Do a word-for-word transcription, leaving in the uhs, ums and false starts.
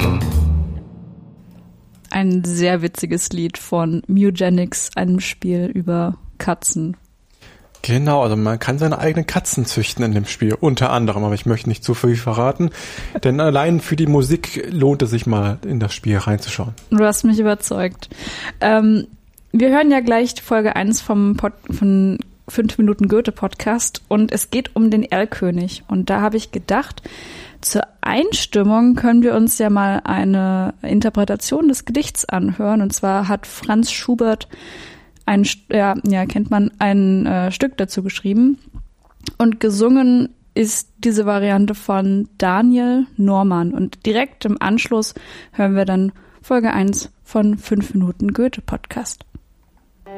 Ein sehr witziges Lied von Mugenics, einem Spiel über Katzen. Genau, also man kann seine eigenen Katzen züchten in dem Spiel, unter anderem, aber ich möchte nicht zu viel verraten, denn allein für die Musik lohnt es sich mal in das Spiel reinzuschauen. Du hast mich überzeugt. Ähm, wir hören ja gleich Folge eins vom Pod, von fünf Minuten Goethe-Podcast und es geht um den Erlkönig. Und da habe ich gedacht, zur Einstimmung können wir uns ja mal eine Interpretation des Gedichts anhören. Und zwar hat Franz Schubert ein, ja, ja kennt man, ein äh, Stück dazu geschrieben. Und gesungen ist diese Variante von Daniel Norman. Und direkt im Anschluss hören wir dann Folge eins von fünf Minuten Goethe-Podcast.